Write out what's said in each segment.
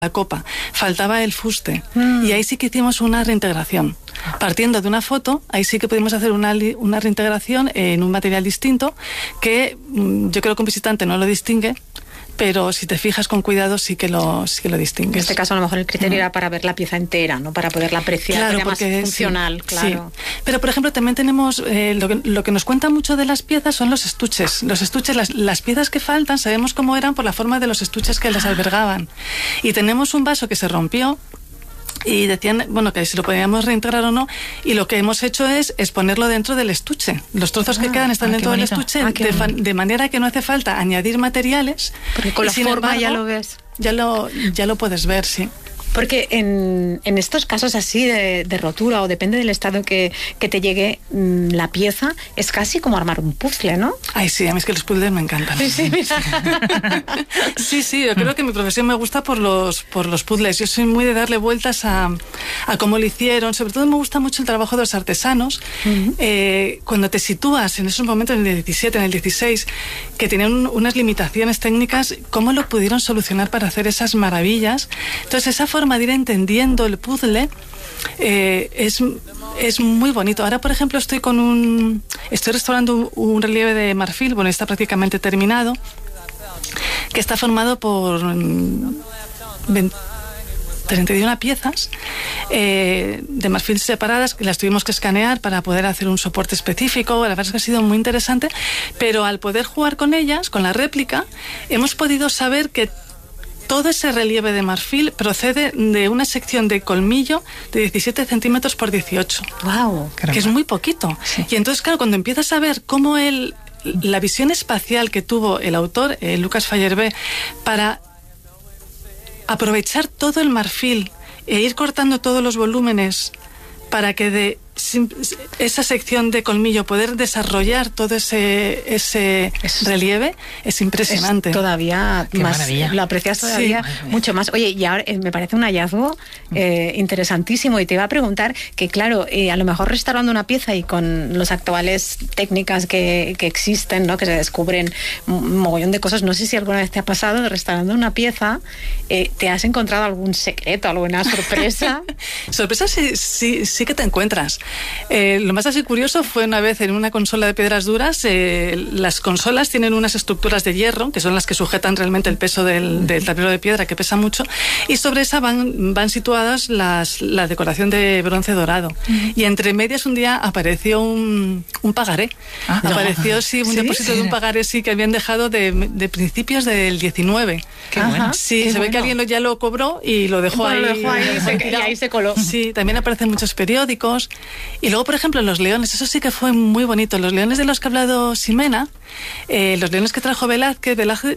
la copa, faltaba el fuste, y ahí sí que hicimos una reintegración. Partiendo de una foto, ahí sí que pudimos hacer una reintegración en un material distinto que yo creo que un visitante no lo distingue, pero si te fijas con cuidado sí que lo distingues. En este caso a lo mejor el criterio era para ver la pieza entera, no para poderla apreciar, claro, era porque más funcional, sí, claro. Sí. Pero por ejemplo también tenemos, lo que nos cuenta mucho de las piezas son los estuches. Los estuches, las piezas que faltan, sabemos cómo eran por la forma de los estuches que las albergaban. Y tenemos un vaso que se rompió, y decían, bueno, que si lo podíamos reintegrar o no, y lo que hemos hecho es ponerlo dentro del estuche. Los trozos que quedan están dentro del estuche, de manera que no hace falta añadir materiales. Porque con la forma embargo, ya lo ves. Ya lo puedes ver, sí. Porque en estos casos así de rotura, o depende del estado que te llegue la pieza, es casi como armar un puzzle, ¿no? Ay, sí, a mí es que los puzzles me encantan. Sí, sí, yo creo que mi profesión me gusta por los puzzles. Yo soy muy de darle vueltas a cómo lo hicieron. Sobre todo me gusta mucho el trabajo de los artesanos. Cuando te sitúas en esos momentos, en el 17, en el 16, que tenían unas limitaciones técnicas, cómo lo pudieron solucionar para hacer esas maravillas. Entonces, esa forma de ir entendiendo el puzzle es muy bonito. Ahora, por ejemplo, estoy restaurando un relieve de marfil, bueno, está prácticamente terminado, que está formado por 31 piezas de marfil separadas, que las tuvimos que escanear para poder hacer un soporte específico. La verdad es que ha sido muy interesante, pero al poder jugar con ellas, con la réplica, hemos podido saber que todo ese relieve de marfil procede de una sección de colmillo de 17 centímetros por 18. ¡Wow! Que es muy poquito. Sí. Y entonces, claro, cuando empiezas a ver cómo la visión espacial que tuvo el autor, Lucas Fallerbé, para aprovechar todo el marfil e ir cortando todos los volúmenes para que de esa sección de colmillo poder desarrollar todo ese relieve, es impresionante. Es todavía Qué más, maravilla. lo aprecias todavía mucho más. Oye, y ahora me parece un hallazgo interesantísimo, y te iba a preguntar que, claro, a lo mejor restaurando una pieza y con las actuales técnicas que existen, ¿no?, que se descubren un mogollón de cosas, no sé si alguna vez te ha pasado, restaurando una pieza, ¿te has encontrado algún secreto, alguna sorpresa? Sorpresa sí que te encuentras. Lo más así curioso fue una vez en una consola de piedras duras. Las consolas tienen unas estructuras de hierro, que son las que sujetan realmente el peso del tablero de piedra, que pesa mucho, y sobre esa van situadas la decoración de bronce dorado. Y entre medias un día apareció un pagaré. Apareció, un depósito de un pagaré, que habían dejado de principios del 19. Qué bueno. Sí, se ve que alguien ya lo cobró y lo dejó ahí. Y ahí se coló. Sí, también aparecen muchos periódicos. Y luego, por ejemplo, los leones, eso sí que fue muy bonito. Los leones de los que ha hablado Ximena, los leones que trajo Velázquez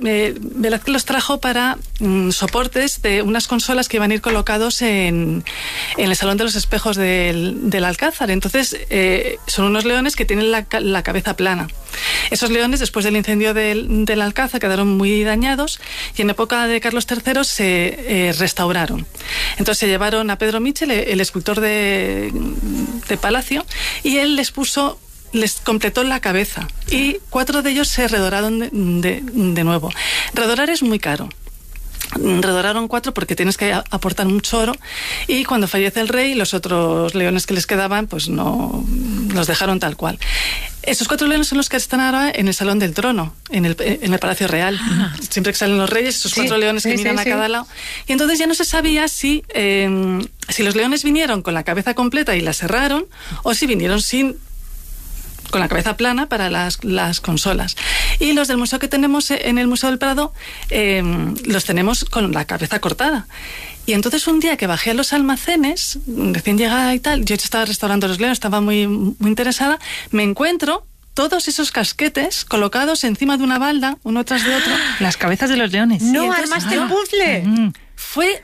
los trajo para soportes de unas consolas que iban a ir colocados en el Salón de los Espejos del Alcázar. Entonces, son unos leones que tienen la cabeza plana. Esos leones, después del incendio del Alcázar, quedaron muy dañados, y en época de Carlos III se restauraron. Entonces se llevaron a Pedro Michel, el escultor de Palacio, y él les completó la cabeza, y 4 de ellos se redoraron de nuevo. Redorar es muy caro. Redoraron 4 porque tienes que aportar mucho oro, y cuando fallece el rey, los otros leones que les quedaban, pues no los dejaron tal cual. Esos 4 leones son los que están ahora en el Salón del Trono, en el Palacio Real. Siempre que salen los reyes, esos 4 leones que miran a cada lado. Y entonces ya no se sabía si los leones vinieron con la cabeza completa y la cerraron, o si vinieron con la cabeza plana para las consolas. Y los del museo que tenemos en el Museo del Prado, los tenemos con la cabeza cortada. Y entonces un día que bajé a los almacenes, recién llegada y tal, yo estaba restaurando los leones, estaba muy, muy interesada, me encuentro todos esos casquetes colocados encima de una balda, uno tras de otro. Las cabezas de los leones. No, armaste el puzzle. Fue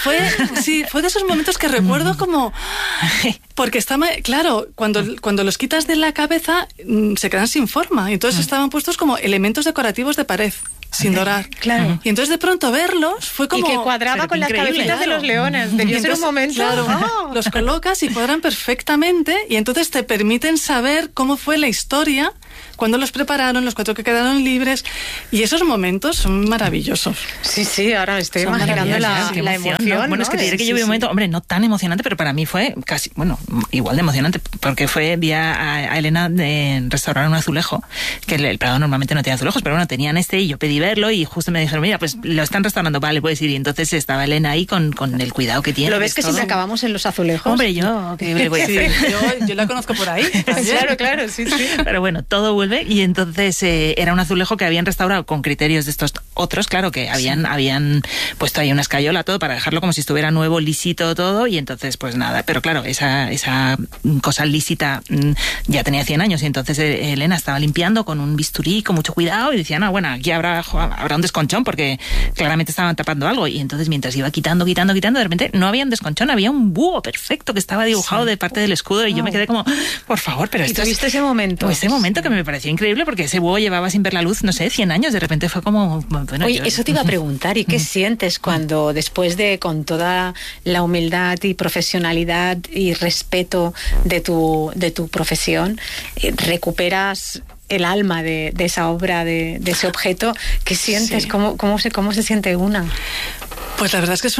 de esos momentos que recuerdo como... Porque estaba, claro, cuando los quitas de la cabeza, se quedan sin forma. Y entonces estaban puestos como elementos decorativos de pared, sin dorar. Claro. Y entonces de pronto verlos fue como... Y que cuadraba con las cabecitas de los leones. Debió ser un momento... Claro, los colocas y cuadran perfectamente, y entonces te permiten saber cómo fue la historia cuando los prepararon, los 4 que quedaron libres, y esos momentos son maravillosos. Sí, ahora estoy imaginando la emoción, ¿no? Bueno, es que te diré que yo vi un momento, hombre, no tan emocionante, pero para mí fue casi, igual de emocionante, porque vi a Elena restaurar un azulejo, que el Prado normalmente no tiene azulejos, pero bueno, tenían y yo pedí verlo y justo me dijeron, mira, pues lo están restaurando, vale, puedes ir. Y entonces estaba Elena ahí con el cuidado que tiene. ¿Lo ves que si acabamos en los azulejos? Hombre, yo, ¿qué le voy a hacer? Yo la conozco por ahí. Claro, sí. Pero bueno, todo vuelve y entonces era un azulejo que habían restaurado con criterios de estos otros, claro, que habían puesto ahí una escayola, todo, para dejarlo como si estuviera nuevo, lisito, todo, y entonces pues nada, pero claro, esa cosa lísita ya tenía 100 años y entonces Elena estaba limpiando con un bisturí, con mucho cuidado, y decía, no, bueno, aquí habrá un desconchón porque claramente estaban tapando algo, y entonces mientras iba quitando, de repente no había un desconchón, había un búho perfecto que estaba dibujado de parte del escudo, y yo me quedé como, por favor, pero esto ¿Tuviste ese momento? Pues ese momento que me pareció increíble, porque ese búho llevaba sin ver la luz, no sé, 100 años, de repente fue como... Bueno, oye, eso te iba a preguntar, ¿y qué sientes cuando después de, con toda la humildad y profesionalidad y respeto de tu profesión, recuperas el alma de esa obra, de ese objeto? ¿Qué sientes? Sí. ¿Cómo se siente una? Pues la verdad es que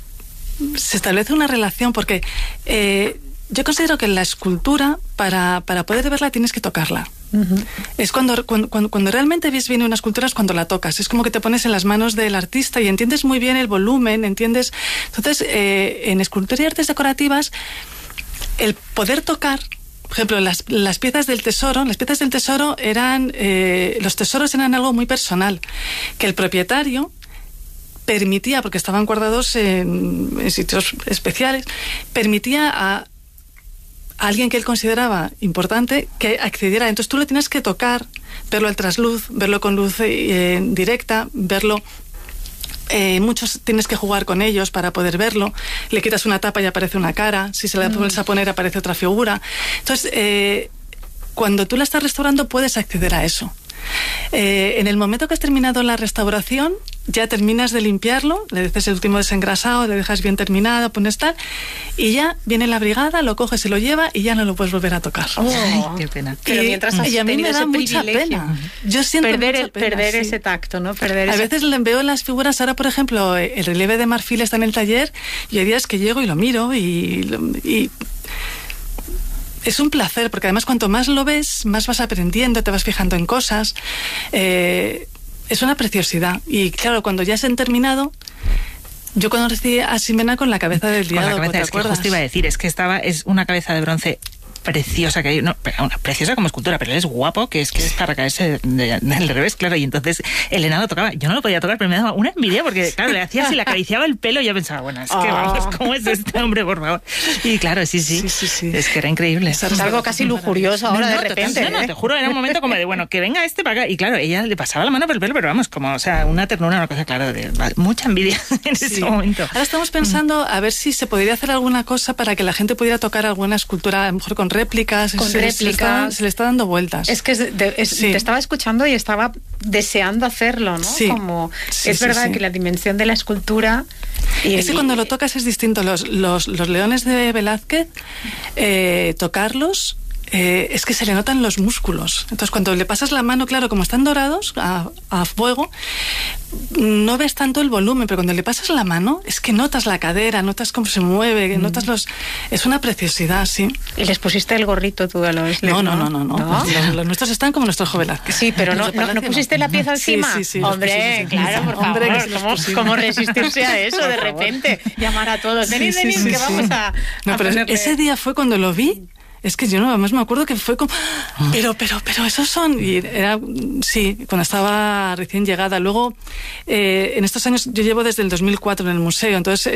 se establece una relación, porque yo considero que la escultura, para poder verla, tienes que tocarla. Uh-huh. Es cuando realmente ves bien una escultura, es cuando la tocas. Es como que te pones en las manos del artista y entiendes muy bien el volumen, entiendes. Entonces, en escultura y artes decorativas, el poder tocar, por ejemplo, las piezas del tesoro, eran, los tesoros eran algo muy personal, que el propietario permitía, porque estaban guardados en sitios especiales, permitía a alguien que él consideraba importante que accediera. Entonces tú lo tienes que tocar, verlo al trasluz, verlo con luz directa, verlo... muchos tienes que jugar con ellos para poder verlo. Le quitas una tapa y aparece una cara, si se la vuelves a poner aparece otra figura. Entonces, cuando tú la estás restaurando puedes acceder a eso. En el momento que has terminado la restauración, ya terminas de limpiarlo, le haces el último desengrasado, le dejas bien terminado, pones tal, y ya viene la brigada, lo coge, se lo lleva y ya no lo puedes volver a tocar. Ay, qué pena. Pero mientras has y a mí me da mucha pena. Yo siento perder ese tacto, ¿no? A veces veo las figuras, ahora por ejemplo, el relieve de marfil está en el taller y hay días que llego y lo miro y es un placer, porque además cuanto más lo ves, más vas aprendiendo, te vas fijando en cosas. Es una preciosidad. Y claro, cuando ya se han terminado, yo conocí a Ximena con la cabeza del diálogo, ¿te acuerdas? Que justo iba a decir, es que es una cabeza de bronce preciosa, que hay, no, preciosa como escultura, pero él es guapo, que es para caerse del revés, claro, y entonces Elena lo tocaba, yo no lo podía tocar, pero me daba una envidia, porque claro, le hacía así, le acariciaba el pelo y yo pensaba, bueno, es que vamos, ¿cómo es este hombre, por favor? Y claro, sí, es que era increíble. Es algo casi lujurioso ahora de repente. No, te juro, era un momento como de, bueno, que venga este para acá, y claro, ella le pasaba la mano por el pelo, pero vamos, como, o sea, una ternura, una cosa, claro, de mucha envidia en ese momento. Ahora estamos pensando a ver si se podría hacer alguna cosa para que la gente pudiera tocar alguna escultura, a lo mejor con réplicas. Se le está dando vueltas. Es que te estaba escuchando y estaba deseando hacerlo, ¿no? Sí. Es verdad que la dimensión de la escultura... Es que cuando lo tocas es distinto. Los leones de Velázquez, tocarlos... es que se le notan los músculos. Entonces cuando le pasas la mano, claro, como están dorados a fuego, no ves tanto el volumen, pero cuando le pasas la mano es que notas la cadera, notas cómo se mueve, notas los... Es una preciosidad, sí. ¿Y les pusiste el gorrito tú a los... No. Los nuestros están como nuestros Velázquez. Sí, pero no pusiste la pieza encima. Sí. Hombre, claro, por favor. ¿Cómo resistirse a eso de repente? Llamar a todos. Venid, que vamos a pero ese día fue cuando lo vi. Es que yo no, además me acuerdo que fue como... Pero esos son... Y era, sí, cuando estaba recién llegada. Luego, en estos años, yo llevo desde el 2004 en el museo, entonces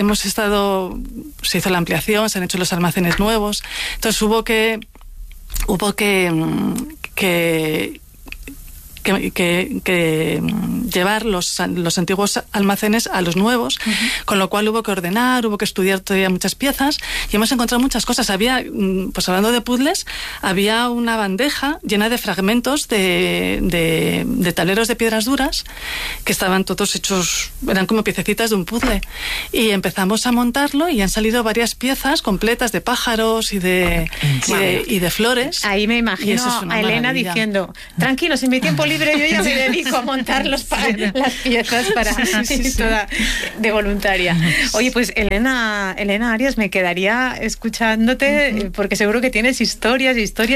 se hizo la ampliación, se han hecho los almacenes nuevos, entonces hubo que que llevar los antiguos almacenes a los nuevos, con lo cual hubo que ordenar, hubo que estudiar todavía muchas piezas y hemos encontrado muchas cosas. Había, pues hablando de puzzles, había una bandeja llena de fragmentos de tableros de piedras duras que estaban todos hechos, eran como piececitas de un puzzle, y empezamos a montarlo y han salido varias piezas completas de pájaros y de flores. Ahí me imagino a Elena diciendo: tranquilos, en mi tiempo libre yo ya me dedico a montar las piezas para toda de voluntaria. Oye, pues Elena Arias, me quedaría escuchándote porque seguro que tienes historias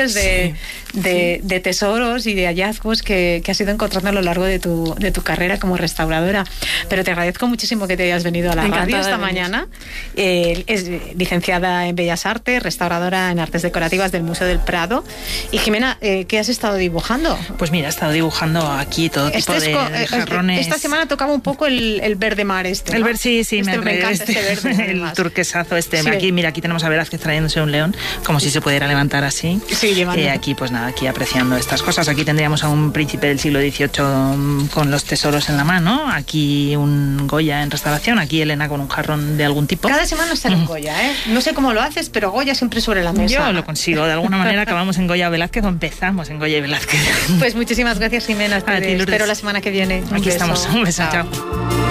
de tesoros y de hallazgos que has ido encontrando a lo largo de tu carrera como restauradora. Pero te agradezco muchísimo que te hayas venido a la radio esta mañana. Es licenciada en Bellas Artes, restauradora en Artes Decorativas del Museo del Prado. Y Jimena, ¿qué has estado dibujando? Pues mira, he estado dibujando aquí todo tipo de jarrones. Esta semana tocaba un poco el verde mar ¿no? El verde, sí, me encanta este verde. El turquesazo Sí. Aquí tenemos a Velázquez trayéndose un león, como si se pudiera levantar así. Sí, llevando. Aquí, pues nada, aquí apreciando estas cosas. Aquí tendríamos a un príncipe del siglo XVIII con los tesoros en la mano. Aquí un Goya en restauración. Aquí Elena con un jarrón de algún tipo. Cada semana sale un Goya, ¿eh? No sé cómo lo haces, pero Goya siempre sobre la mesa. Yo lo consigo. De alguna manera acabamos en Goya Velázquez o empezamos en Goya y Velázquez. Pues muchísimas gracias, Jimena. Espero la semana que viene. Aquí estamos. Un beso. Chao.